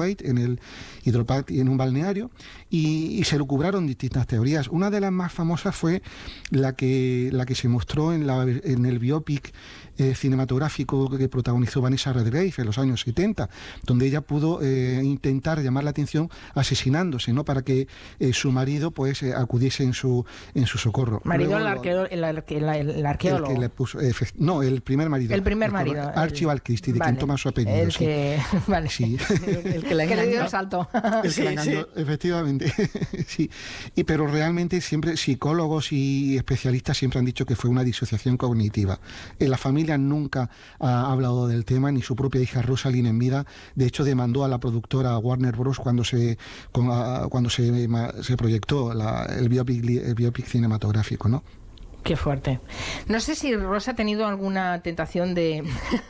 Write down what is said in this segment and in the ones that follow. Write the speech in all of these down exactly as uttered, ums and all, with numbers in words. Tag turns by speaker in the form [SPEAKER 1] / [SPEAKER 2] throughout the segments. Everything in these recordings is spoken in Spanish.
[SPEAKER 1] Kuwait, en el Hydro-Park, en un balneario, y, y se lucubraron distintas teorías. Una de las más famosas fue la que, la que se mostró en, la, en el biopic eh, cinematográfico que protagonizó Vanessa Redgrave en los años setenta, donde ella pudo eh, intentar llamar la atención asesinándose, ¿no?, para que eh, su marido pues eh, acudiese en su en su socorro.
[SPEAKER 2] Marido,
[SPEAKER 1] Luego,
[SPEAKER 2] el, arqueo, el, arque, el, el arqueólogo.
[SPEAKER 1] El que le puso, eh, no, el primer marido.
[SPEAKER 2] El primer marido.
[SPEAKER 1] Archibald Christie, de
[SPEAKER 2] vale,
[SPEAKER 1] quien toma su apellido.
[SPEAKER 2] El que,
[SPEAKER 1] sí.
[SPEAKER 2] Vale.
[SPEAKER 1] Sí.
[SPEAKER 2] El, el que le, que le dio el salto.
[SPEAKER 1] El que
[SPEAKER 2] sí,
[SPEAKER 1] le engañó, sí. Efectivamente. Sí. Y, pero realmente siempre psicólogos y especialistas siempre han dicho que fue una disociación cognitiva. En la familia nunca ha hablado del tema, ni su propia hija Rosalind en vida. De hecho, demandó a la productora Warner Bros. cuando se con, a, cuando se, se proyectó la, el, biopic, el biopic cinematográfico, ¿no?
[SPEAKER 2] Qué fuerte. No sé si Rosa ha tenido alguna tentación de,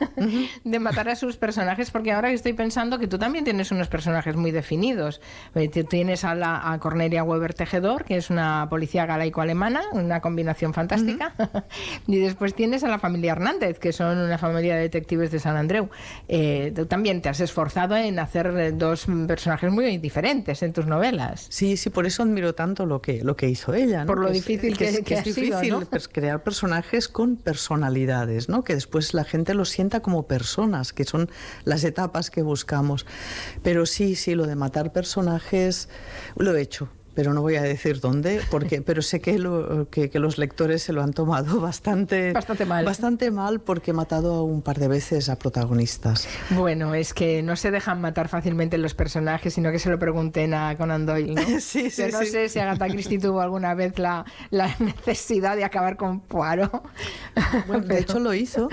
[SPEAKER 2] de matar a sus personajes, porque ahora estoy pensando que tú también tienes unos personajes muy definidos. Tú tienes a, la, a Cornelia Weber Tejedor, que es una policía galaico-alemana, una combinación fantástica, uh-huh. Y después tienes a la familia Hernández, que son una familia de detectives de San Andreu. Eh, tú también te has esforzado en hacer dos personajes muy diferentes en tus novelas.
[SPEAKER 3] Sí, sí, por eso admiro tanto lo que, lo que hizo ella, ¿no?
[SPEAKER 2] Por lo
[SPEAKER 3] que
[SPEAKER 2] difícil
[SPEAKER 3] es,
[SPEAKER 2] que,
[SPEAKER 3] que,
[SPEAKER 2] que,
[SPEAKER 3] que
[SPEAKER 2] ha
[SPEAKER 3] es difícil,
[SPEAKER 2] sido, ¿no?
[SPEAKER 3] Pues crear personajes con personalidades, ¿no? Que después la gente los sienta como personas, que son las etapas que buscamos. Pero sí, sí, lo de matar personajes lo he hecho. Pero no voy a decir dónde, porque, pero sé que, lo, que, que los lectores se lo han tomado bastante,
[SPEAKER 2] bastante mal.
[SPEAKER 3] Bastante mal, porque he matado un par de veces a protagonistas.
[SPEAKER 2] Bueno, es que no se dejan matar fácilmente los personajes, sino que se lo pregunten a Conan Doyle, ¿no?
[SPEAKER 3] Sí, sí,
[SPEAKER 2] Yo no
[SPEAKER 3] sí.
[SPEAKER 2] sé si Agatha Christie tuvo alguna vez la, la necesidad de acabar con Poirot.
[SPEAKER 3] Bueno, de hecho lo hizo.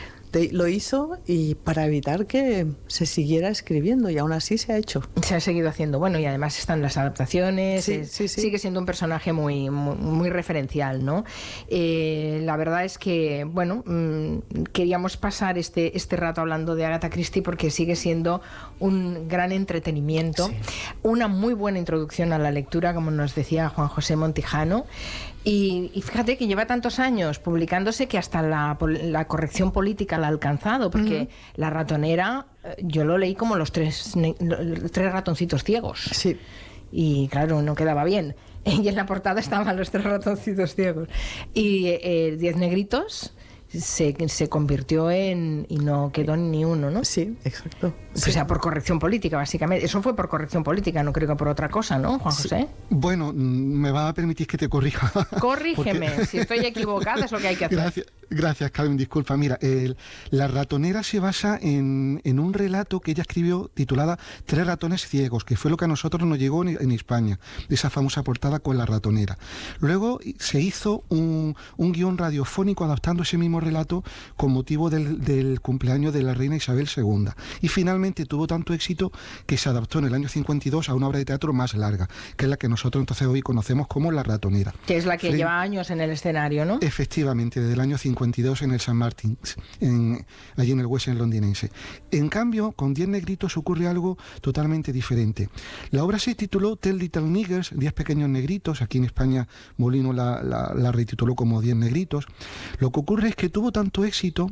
[SPEAKER 3] Lo hizo y para evitar que se siguiera escribiendo, y aún así se ha hecho.
[SPEAKER 2] Se ha seguido haciendo. Bueno, y además están las adaptaciones.
[SPEAKER 3] Sí,
[SPEAKER 2] es,
[SPEAKER 3] sí, sí.
[SPEAKER 2] Sigue siendo un personaje muy, muy, muy referencial, ¿no? Eh, la verdad es que, bueno, mmm, queríamos pasar este, este rato hablando de Agatha Christie porque sigue siendo un gran entretenimiento, sí. Una muy buena introducción a la lectura, como nos decía Juan José Montijano. Y, y fíjate que lleva tantos años publicándose que hasta la, la corrección política la ha alcanzado, porque uh-huh. La ratonera, yo lo leí como los tres, los tres ratoncitos ciegos.
[SPEAKER 3] Sí.
[SPEAKER 2] Y claro, no quedaba bien. Y en la portada estaban los tres ratoncitos ciegos. Y eh, diez negritos se, se convirtió en... y no quedó ni uno, ¿no?
[SPEAKER 3] Sí, exacto.
[SPEAKER 2] O sea, sí. Por corrección política, básicamente. Eso fue por corrección política, no creo que por otra cosa, ¿no, Juan José?
[SPEAKER 1] Sí. Bueno, me va a permitir que te corrija.
[SPEAKER 2] Corrígeme, porque... si estoy equivocada es lo que hay que hacer.
[SPEAKER 1] Gracias, gracias Carmen, disculpa. Mira, el, La ratonera se basa en, en un relato que ella escribió titulada Tres ratones ciegos, que fue lo que a nosotros nos llegó en, en España, esa famosa portada con la ratonera. Luego se hizo un, un guión radiofónico adaptando ese mismo relato con motivo del, del cumpleaños de la reina Isabel segunda. Y finalmente tuvo tanto éxito que se adaptó en el año cincuenta y dos a una obra de teatro más larga, que es la que nosotros entonces hoy conocemos como La ratonera.
[SPEAKER 2] Que es la que Frente... lleva años en el escenario, ¿no?
[SPEAKER 1] Efectivamente, desde el año cincuenta y dos en el Saint Martin's, en, allí en el West End londinense. En cambio, con Diez negritos ocurre algo totalmente diferente. La obra se tituló Ten Little Niggers, Diez pequeños negritos. Aquí en España Molino la, la, la retituló como Diez negritos. Lo que ocurre es que tuvo tanto éxito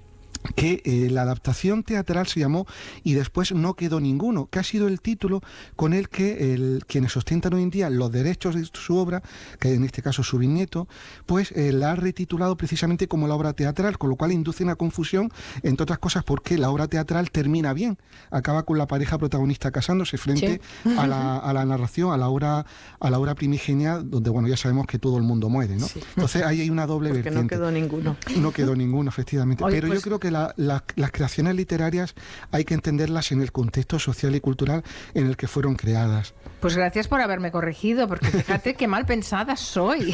[SPEAKER 1] que eh, la adaptación teatral se llamó Y después no quedó ninguno, que ha sido el título con el que el, quienes ostentan hoy en día los derechos de su obra, que en este caso su bisnieto, pues eh, la ha retitulado precisamente como la obra teatral, con lo cual induce una confusión, entre otras cosas porque la obra teatral termina bien, acaba con la pareja protagonista casándose frente sí. a, la, a la narración, a la obra a la obra primigenia, donde bueno ya sabemos que todo el mundo muere, ¿no? Sí. Entonces ahí hay una doble
[SPEAKER 3] porque
[SPEAKER 1] vertiente.
[SPEAKER 3] No quedó ninguno.
[SPEAKER 1] No quedó ninguno, efectivamente.
[SPEAKER 2] Oye,
[SPEAKER 1] pero
[SPEAKER 2] pues...
[SPEAKER 1] yo creo que La, la, las creaciones literarias hay que entenderlas en el contexto social y cultural en el que fueron creadas.
[SPEAKER 2] Pues gracias por haberme corregido, porque fíjate qué mal pensada soy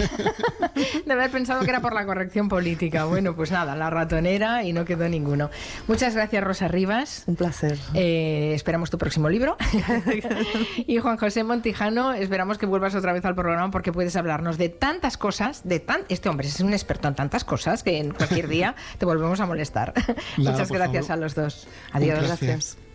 [SPEAKER 2] de haber pensado que era por la corrección política. Bueno, pues nada, La ratonera y no quedó ninguno. Muchas gracias, Rosa Rivas.
[SPEAKER 3] Un placer.
[SPEAKER 2] Eh, esperamos tu próximo libro. Y Juan José Montijano, esperamos que vuelvas otra vez al programa porque puedes hablarnos de tantas cosas, de tan... este hombre es un experto en tantas cosas que en cualquier día te volvemos a molestar. Nada, Muchas gracias favor. A los dos. Adiós.
[SPEAKER 1] Gracias.